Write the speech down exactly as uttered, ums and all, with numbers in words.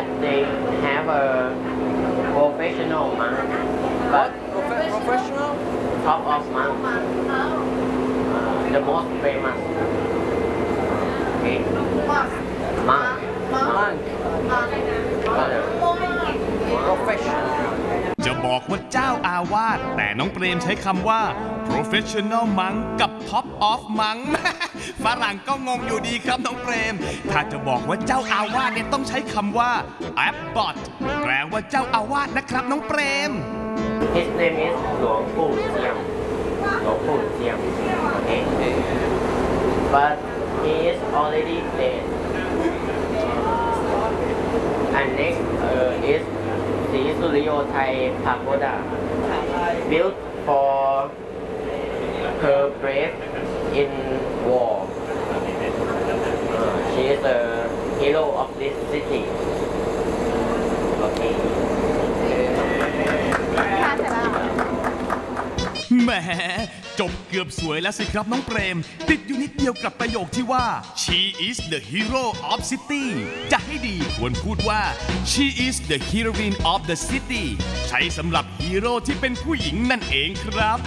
that they have a professional monk but Professional? top of monk uh, the most famous okay monk Monk. Professional. จะบอกว่าเจ้าอาวาสแต่น้องเปรมใช้คำว่า professional monk กับ top of monk ฝรั่งก็งงอยู่ดีครับน้องเปรมถ้าจะบอกว่าเจ้าอาวาสเนี่ยต้องใช้คำว่า abbot แปลว่าเจ้าอาวาสนะครับน้องเปรม His name is หลวงปู่เทียมหลวงปู่เทียม okay but he is already dead and next uh, is Sri Suryo Thai Pagoda built for her brave in war uh, she is a hero of this city okay แหมจบเกือบสวยแล้วสิครับน้องเปรมติดอยู่นิดเดียวกับประโยคที่ว่า she is the hero of city จะให้ดีควรพูดว่า she is the heroine of the city ใช้สำหรับฮีโร่ที่เป็นผู้หญิงนั่นเองครับ